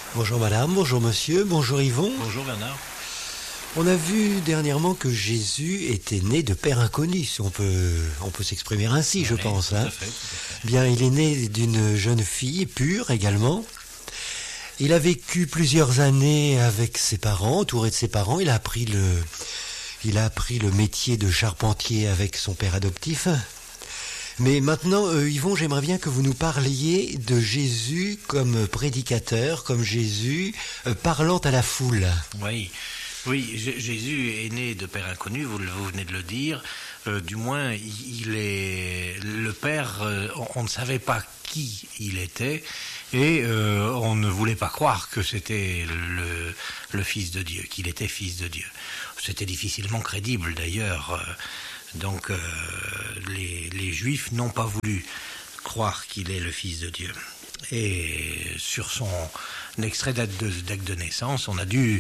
Bonjour madame, bonjour monsieur, bonjour Yvon. Bonjour Bernard. On a vu dernièrement que Jésus était né de père inconnu, si on peut s'exprimer ainsi, je pense. Tout à fait. Bien, il est né d'une jeune fille pure également. Il a vécu plusieurs années avec ses parents, entouré de ses parents. Il a appris le métier de charpentier avec son père adoptif. Mais maintenant, Yvon, j'aimerais bien que vous nous parliez de Jésus comme prédicateur, comme Jésus parlant à la foule. Oui, Jésus est né de père inconnu, vous venez de le dire. Du moins, il est le père. On ne savait pas qui il était, et on ne voulait pas croire que c'était le Fils de Dieu, qu'il était Fils de Dieu. C'était difficilement crédible d'ailleurs. Donc les Juifs n'ont pas voulu croire qu'il est le Fils de Dieu. Et sur son extrait d'acte de naissance, on a dû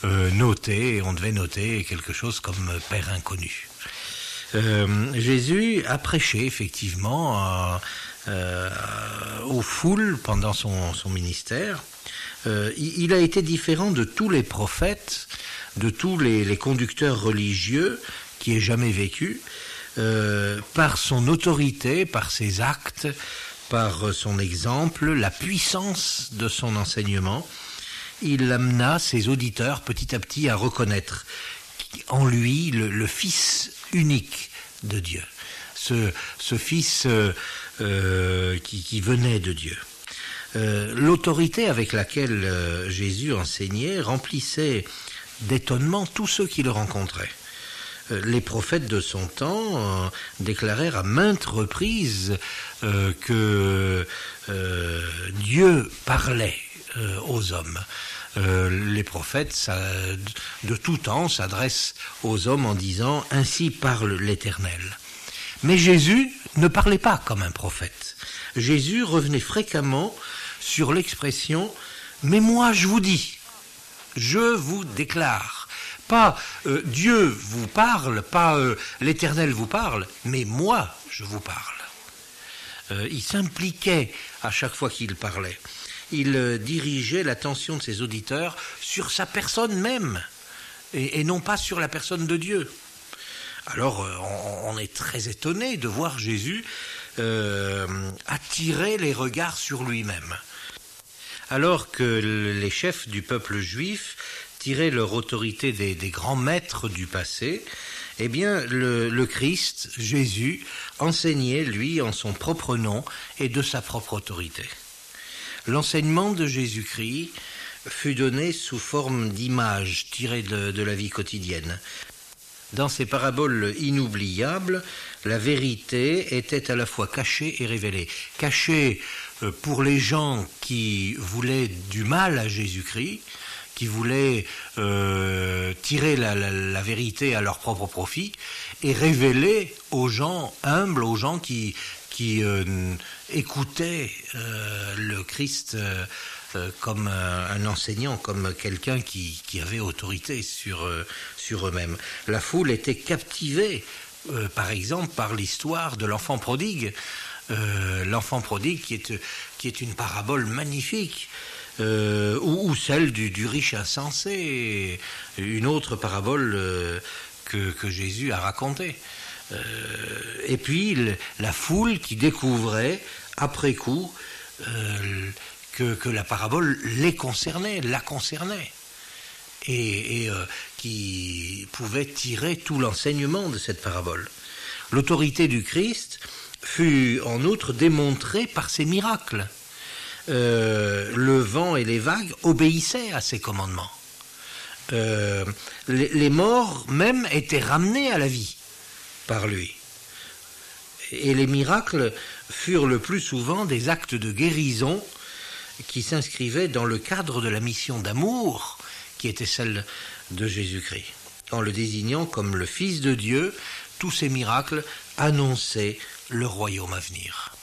on devait noter quelque chose comme père inconnu. Jésus a prêché effectivement aux foules pendant son ministère. Il a été différent de tous les prophètes, de tous les conducteurs religieux qui aient jamais vécu, par son autorité, par ses actes, par son exemple, la puissance de son enseignement. Il amena ses auditeurs petit à petit à reconnaître en lui le Fils unique de Dieu, ce Fils qui venait de Dieu. L'autorité avec laquelle Jésus enseignait remplissait d'étonnement tous ceux qui le rencontraient. Les prophètes de son temps déclarèrent à maintes reprises que Dieu parlait aux hommes. Les prophètes de tout temps s'adressent aux hommes en disant « Ainsi parle l'Éternel ». Mais Jésus ne parlait pas comme un prophète. Jésus revenait fréquemment sur l'expression « Mais moi je vous dis, je vous déclare ». Pas Dieu vous parle, pas l'Éternel vous parle, mais moi je vous parle. Il s'impliquait à chaque fois qu'il parlait. Il dirigeait l'attention de ses auditeurs sur sa personne même, et non pas sur la personne de Dieu. Alors on est très étonné de voir Jésus attirer les regards sur lui-même. Alors que les chefs du peuple juif tiraient leur autorité des grands maîtres du passé, eh bien le Christ, Jésus, enseignait lui en son propre nom et de sa propre autorité. L'enseignement de Jésus-Christ fut donné sous forme d'images tirées de la vie quotidienne. Dans ces paraboles inoubliables, la vérité était à la fois cachée et révélée. Cachée pour les gens qui voulaient du mal à Jésus-Christ, qui voulaient tirer la vérité à leur propre profit, et révélée aux gens humbles, aux gens qui écoutaient le Christ comme un enseignant, comme quelqu'un qui avait autorité sur eux-mêmes. La foule était captivée, par exemple, par l'histoire de l'enfant prodigue. L'enfant prodigue qui est une parabole magnifique, ou celle du riche insensé, une autre parabole que Jésus a racontée. Et puis la foule qui découvrait après coup que la parabole la concernait et qui pouvait tirer tout l'enseignement de cette parabole. L'autorité du Christ fut en outre démontrée par ses miracles. Le vent et les vagues obéissaient à ses commandements. Les morts même étaient ramenés à la vie par lui. Et les miracles furent le plus souvent des actes de guérison qui s'inscrivaient dans le cadre de la mission d'amour qui était celle de Jésus-Christ. En le désignant comme le Fils de Dieu, tous ces miracles annonçaient le royaume à venir.